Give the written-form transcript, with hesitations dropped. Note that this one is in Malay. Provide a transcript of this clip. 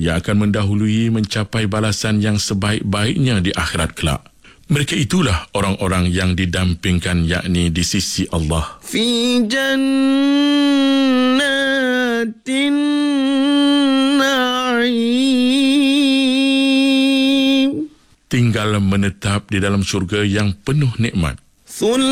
Ia akan mendahului mencapai balasan yang sebaik-baiknya di akhirat kelak. Mereka itulah orang-orang yang didampingkan, yakni di sisi Allah. Fi jannatin na'im. Tinggal menetap di dalam syurga yang penuh nikmat.